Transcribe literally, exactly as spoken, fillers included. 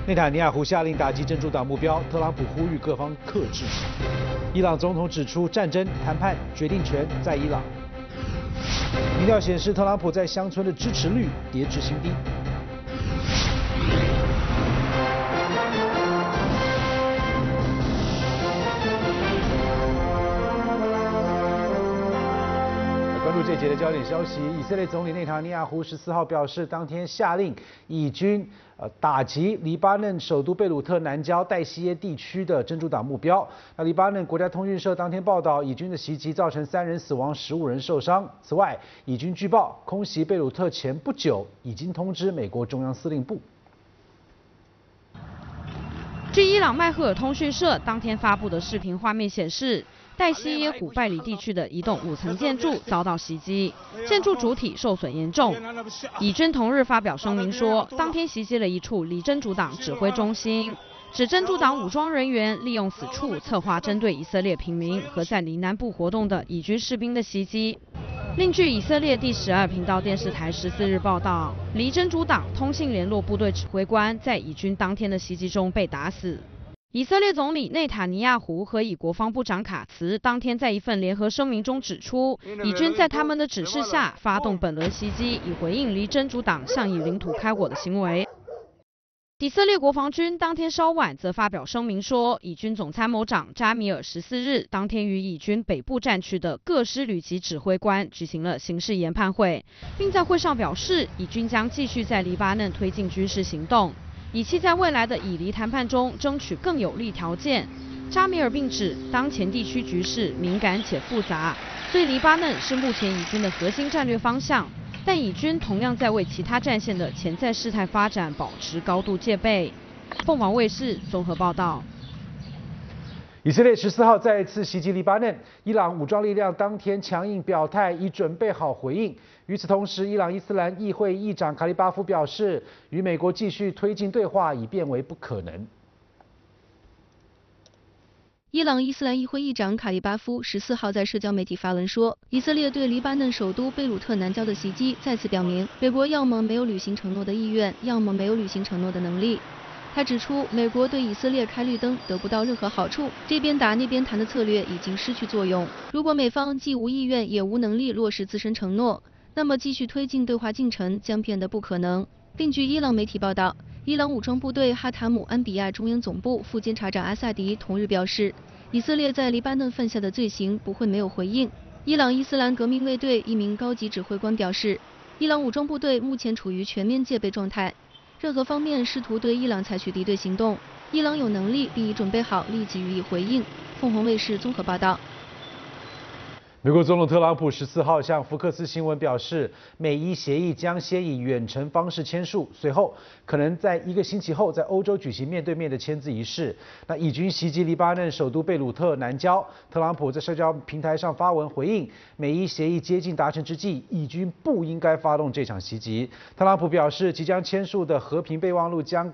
内塔尼亚胡下令打击真主党目标，特朗普呼吁各方克制。伊朗总统指出，战争谈判决定权在伊朗。民调显示，特朗普在乡村的支持率跌至新低。关注这节的焦点消息，以色列总理内塔尼亚胡十四号表示，当天下令以军呃打击黎巴嫩首都贝鲁特南郊代西耶地区的真主党目标。那黎巴嫩国家通讯社当天报道，以军的袭击造成三人死亡，十五人受伤。此外，以军据报空袭贝鲁特前不久已经通知美国中央司令部。 据伊朗迈赫尔通讯社当天发布的视频画面显示，代西耶古拜里地区的一栋五层建筑遭到袭击，建筑主体受损严重。以军同日发表声明说，当天袭击了一处离真主党指挥中心，指真主党武装人员利用此处策划针对以色列平民和在离南部活动的以军士兵的袭击。另据以色列第十二频道电视台十四日报道，离真主党通信联络部队指挥官在以军当天的袭击中被打死。以色列总理内塔尼亚胡和以国防部长卡茨当天在一份联合声明中指出，以军在他们的指示下发动本轮袭击，以回应离真主党向以领土开火的行为。以色列国防军当天稍晚则发表声明说，以军总参谋长扎米尔十四日当天与以军北部战区的各师旅级指挥官举行了形势研判会，并在会上表示，以军将继续在黎巴嫩推进军事行动，以期在未来的以黎谈判中争取更有利条件。扎米尔并指，当前地区局势敏感且复杂，所以黎巴嫩是目前以军的核心战略方向。但以军同样在为其他战线的潜在事态发展保持高度戒备。凤凰卫视综合报道。 以色列十四号再次袭击黎巴嫩，伊朗武装力量当天强硬表态，已准备好回应。与此同时，伊朗伊斯兰议会议长卡利巴夫表示，与美国继续推进对话已变为不可能。 伊朗伊斯兰议会议长卡利巴夫十四号在社交媒体发文说，以色列对黎巴嫩首都贝鲁特南郊的袭击再次表明，美国要么没有履行承诺的意愿，要么没有履行承诺的能力。他指出，美国对以色列开绿灯得不到任何好处，这边打那边谈的策略已经失去作用。如果美方既无意愿也无能力落实自身承诺，那么继续推进对话进程将变得不可能。另据伊朗媒体报道，伊朗武装部队哈塔姆安比亚中央总部副监察长阿萨迪同日表示，以色列在黎巴嫩犯下的罪行不会没有回应。伊朗伊斯兰革命卫队一名高级指挥官表示，伊朗武装部队目前处于全面戒备状态，任何方面试图对伊朗采取敌对行动，伊朗有能力并已准备好立即予以回应。凤凰卫视综合报道。 美国总统特朗普十四号向福克斯新闻表示，美伊协议将先以远程方式签署，随后可能在一个星期后在欧洲举行面对面的签字仪式。那以军袭击黎巴嫩首都贝鲁特南郊，特朗普在社交平台上发文回应，美伊协议接近达成之际，以军不应该发动这场袭击。特朗普表示，即将签署的和平备忘录将